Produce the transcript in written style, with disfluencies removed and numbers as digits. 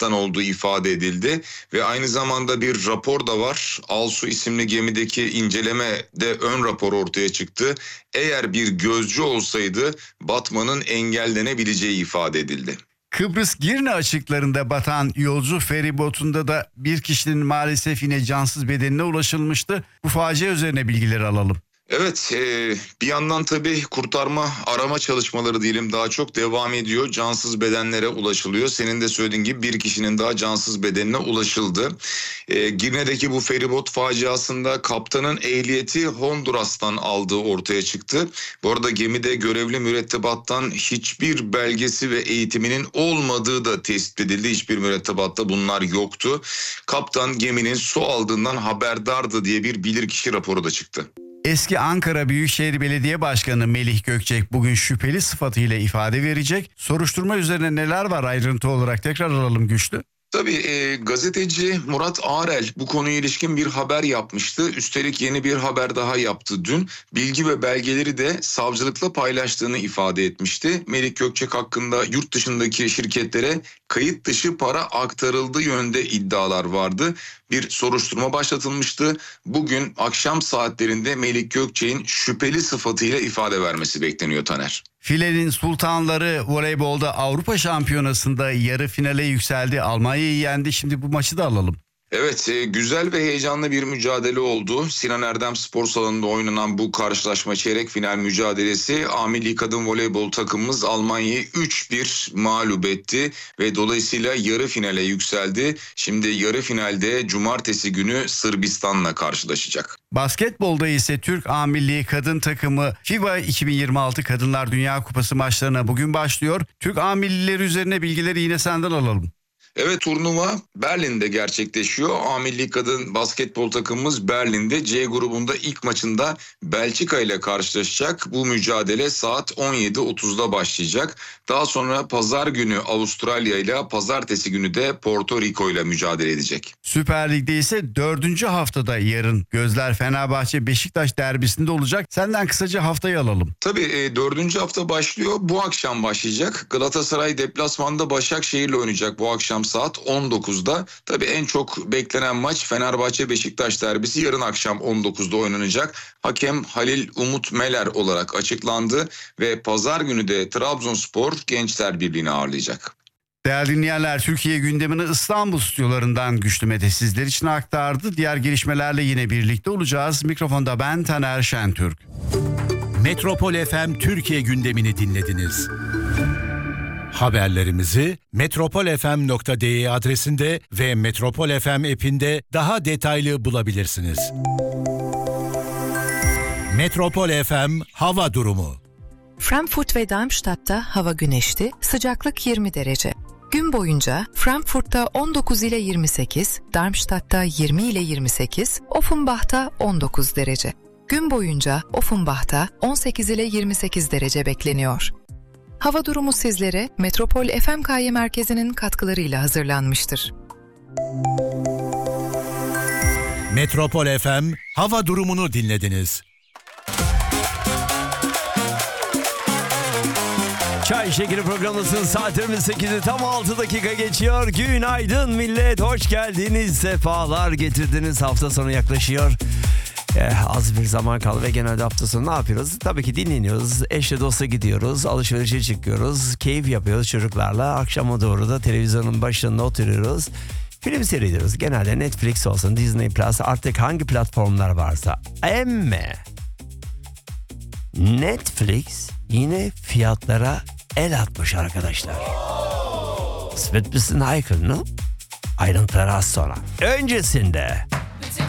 kaptan olduğu ifade edildi ve aynı zamanda bir rapor da var. Alsu isimli gemideki incelemede ön rapor ortaya çıktı. Eğer bir gözcü olsaydı batmanın engellenebileceği ifade edildi. Kıbrıs Girne açıklarında batan yolcu feribotunda da bir kişinin maalesef yine cansız bedenine ulaşılmıştı. Bu facia üzerine bilgileri alalım. Evet, bir yandan tabii kurtarma arama çalışmaları diyelim daha çok devam ediyor. Cansız bedenlere ulaşılıyor. Senin de söylediğin gibi bir kişinin daha cansız bedenine ulaşıldı. Girne'deki bu feribot faciasında kaptanın ehliyeti Honduras'tan aldığı ortaya çıktı. Bu arada gemide görevli mürettebattan hiçbir belgesi ve eğitiminin olmadığı da tespit edildi. Hiçbir mürettebatta bunlar yoktu. Kaptan geminin su aldığından haberdardı diye bir bilirkişi raporu da çıktı. Eski Ankara Büyükşehir Belediye Başkanı Melih Gökçek bugün şüpheli sıfatıyla ifade verecek. Soruşturma üzerine neler var ayrıntı olarak tekrar alalım Güçlü. Tabii gazeteci Murat Arel bu konuya ilişkin bir haber yapmıştı. Üstelik yeni bir haber daha yaptı dün. Bilgi ve belgeleri de savcılıkla paylaştığını ifade etmişti. Melih Gökçek hakkında yurt dışındaki şirketlere kayıt dışı para aktarıldığı yönde iddialar vardı. Bir soruşturma başlatılmıştı. Bugün akşam saatlerinde Melih Gökçek'in şüpheli sıfatıyla ifade vermesi bekleniyor Taner. Filenin sultanları voleybolda Avrupa Şampiyonası'nda yarı finale yükseldi. Almanya'yı yendi. Şimdi bu maçı da alalım. Evet, güzel ve heyecanlı bir mücadele oldu. Sinan Erdem Spor Salonu'nda oynanan bu karşılaşma çeyrek final mücadelesi A Milli Kadın Voleybol takımımız Almanya'yı 3-1 mağlup etti ve dolayısıyla yarı finale yükseldi. Şimdi yarı finalde cumartesi günü Sırbistan'la karşılaşacak. Basketbolda ise Türk A Milli Kadın takımı FIBA 2026 Kadınlar Dünya Kupası maçlarına bugün başlıyor. Türk A Millileri üzerine bilgileri yine senden alalım. Evet, turnuva Berlin'de gerçekleşiyor. A Milli Kadın basketbol takımımız Berlin'de C grubunda ilk maçında Belçika ile karşılaşacak. Bu mücadele saat 17.30'da başlayacak. Daha sonra pazar günü Avustralya ile pazartesi günü de Porto Rico ile mücadele edecek. Süper Lig'de ise 4. haftada yarın gözler Fenerbahçe Beşiktaş derbisinde olacak. Senden kısaca haftayı alalım. Tabii 4. hafta başlıyor. Bu akşam başlayacak. Galatasaray deplasmanda Başakşehir'le oynayacak bu akşam saat 19'da. Tabii en çok beklenen maç Fenerbahçe Beşiktaş derbisi yarın akşam 19'da oynanacak. Hakem Halil Umut Meler olarak açıklandı ve pazar günü de Trabzonspor Gençler Birliği'ni ağırlayacak. Değerli dinleyenler, Türkiye gündemini İstanbul stüdyolarından Güçlü Mete sizler için aktardı. Diğer gelişmelerle yine birlikte olacağız. Mikrofonda ben Taner Şentürk. Metropol FM Türkiye gündemini dinlediniz. Haberlerimizi metropolfm.de adresinde ve Metropol FM app'inde daha detaylı bulabilirsiniz. Metropol FM hava durumu. Frankfurt ve Darmstadt'ta hava güneşli, sıcaklık 20 derece. Gün boyunca Frankfurt'ta 19 ile 28, Darmstadt'ta 20 ile 28, Offenbach'ta 19 derece. Gün boyunca Offenbach'ta 18 ile 28 derece bekleniyor. Hava durumu sizlere Metropol FMKY merkezinin katkılarıyla hazırlanmıştır. Metropol FM hava durumunu dinlediniz. Çay Şekeri programımızın saatimiz 8'i tam 6 dakika geçiyor. Günaydın millet, hoş geldiniz, sefalar getirdiniz. Hafta sonu yaklaşıyor. Az bir zaman kaldı ve genelde hafta sonu ne yapıyoruz? Tabii ki dinleniyoruz, eşle dostla gidiyoruz, alışverişe çıkıyoruz, keyif yapıyoruz çocuklarla. Akşama doğru da televizyonun başında oturuyoruz, film seyrediyoruz. Genelde Netflix olsun, Disney Plus, artık hangi platformlar varsa. Ama Netflix yine fiyatlara el atmış arkadaşlar. Svet misin Haykın? Ayrıntıları az sonra. Öncesinde